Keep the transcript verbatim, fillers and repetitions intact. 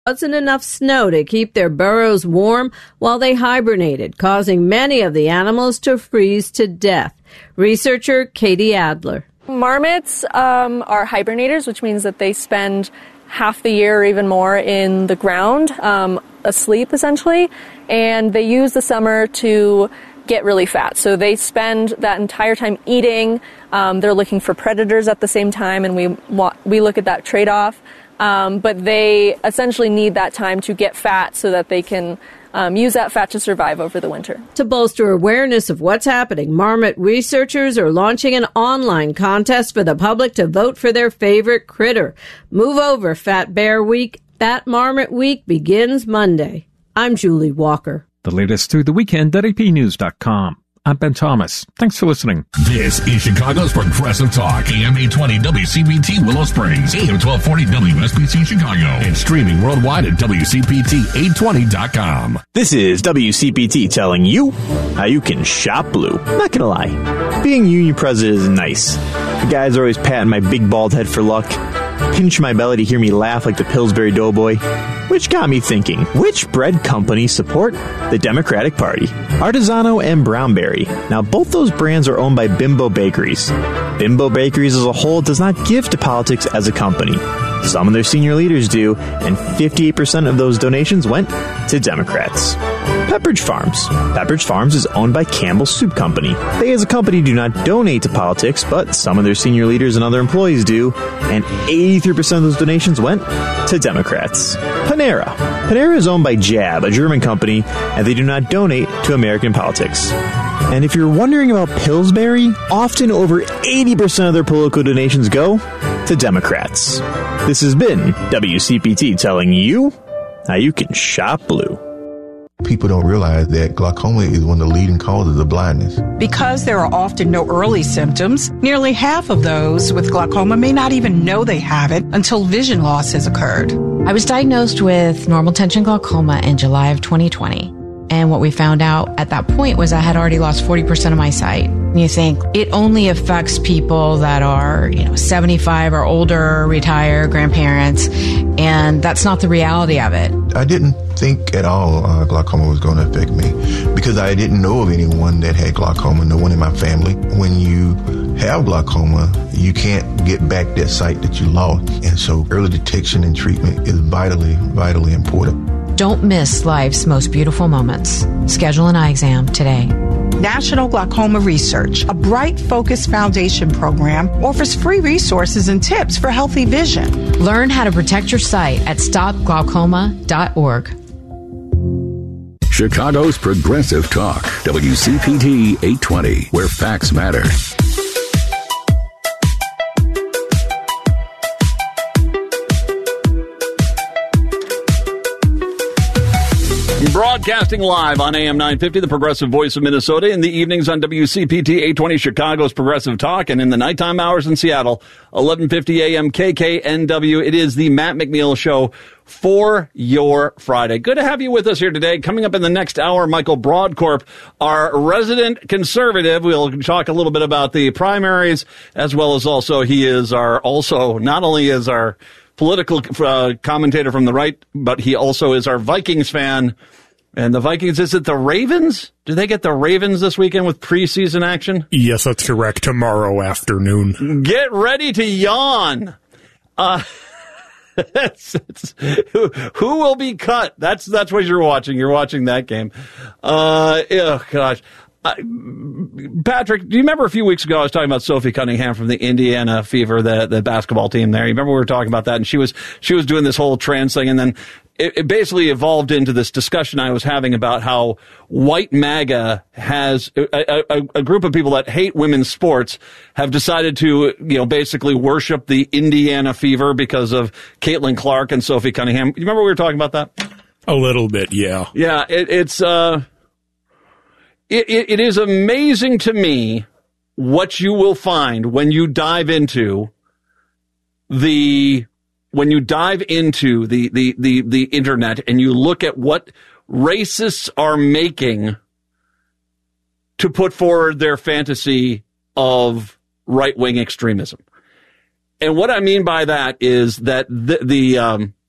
wasn't enough snow to keep their burrows warm while they hibernated, causing many of the animals to freeze to death. Researcher Katie Adler. Marmots um, are hibernators, which means that they spend half the year or even more in the ground, um, asleep essentially, and they use the summer to get really fat. So they spend that entire time eating. Um, they're looking for predators at the same time, and we wa- we look at that trade-off. Um, but they essentially need that time to get fat so that they can um, use that fat to survive over the winter. To bolster awareness of what's happening, marmot researchers are launching an online contest for the public to vote for their favorite critter. Move over, Fat Bear Week. Fat Marmot Week begins Monday. I'm Julie Walker. The latest through the weekend at A P news dot com. I'm Ben Thomas. Thanks for listening. This is Chicago's Progressive Talk, A M eight twenty W C P T Willow Springs, A M twelve forty W S B C Chicago, and streaming worldwide at W C P T eight twenty dot com. This is W C P T telling you how you can shop blue. Not gonna lie, being union president is nice. The guys are always patting my big bald head for luck, pinch my belly to hear me laugh like the Pillsbury Doughboy, which got me thinking, which bread companies support the Democratic Party? Artisano and Brownberry. Now, both those brands are owned by Bimbo Bakeries. Bimbo Bakeries as a whole does not give to politics as a company. Some of their senior leaders do, and fifty-eight percent of those donations went to Democrats. Pepperidge Farms. Pepperidge Farms is owned by Campbell Soup Company. They as a company do not donate to politics, but some of their senior leaders and other employees do, and eighty-three percent of those donations went to Democrats. Panera. Panera is owned by Jab, a German company, and they do not donate to American politics. And if you're wondering about Pillsbury, often over eighty percent of their political donations go to Democrats. This has been W C P T telling you how you can shop blue. People don't realize that glaucoma is one of the leading causes of blindness. Because there are often no early symptoms, nearly half of those with glaucoma may not even know they have it until vision loss has occurred. I was diagnosed with normal tension glaucoma in July of twenty twenty. And what we found out at that point was I had already lost forty percent of my sight. You think it only affects people that are, you know, seventy-five or older, retired, grandparents, and that's not the reality of it. I didn't think at all uh, glaucoma was going to affect me because I didn't know of anyone that had glaucoma, no one in my family. When you have glaucoma, you can't get back that sight that you lost. And so early detection and treatment is vitally, vitally important. Don't miss life's most beautiful moments. Schedule an eye exam today. National Glaucoma Research, a Bright Focus Foundation program, offers free resources and tips for healthy vision. Learn how to protect your sight at stop glaucoma dot org. Chicago's Progressive Talk, W C P T eight twenty, where facts matter. Broadcasting live on A M nine fifty, the Progressive Voice of Minnesota, in the evenings on W C P T eight twenty, Chicago's Progressive Talk, and in the nighttime hours in Seattle, eleven fifty A M K K N W. It is the Matt McNeil Show for your Friday. Good to have you with us here today. Coming up in the next hour, Michael Broadcorp, our resident conservative. We'll talk a little bit about the primaries, as well as also he is our, also, not only is our political uh, commentator from the right, but he also is our Vikings fan. And the Vikings, is it the Ravens? Do they get the Ravens this weekend with preseason action? Yes, that's correct. Tomorrow afternoon. Get ready to yawn. Uh, it's, it's, who, who will be cut? That's that's what you're watching. You're watching that game. Uh, oh, gosh. Uh, Patrick, do you remember a few weeks ago I was talking about Sophie Cunningham from the Indiana Fever, the, the basketball team there? You remember we were talking about that, and she was she was doing this whole trans thing, and then it, it basically evolved into this discussion I was having about how white MAGA has a, a, a group of people that hate women's sports have decided to, you know, basically worship the Indiana Fever because of Caitlin Clark and Sophie Cunningham. You remember we were talking about that? A little bit, yeah. Yeah, it, it's uh. It, it, it is amazing to me what you will find when you dive into the when you dive into the, the, the, the internet and you look at what racists are making to put forward their fantasy of right-wing extremism. And what I mean by that is that the, the um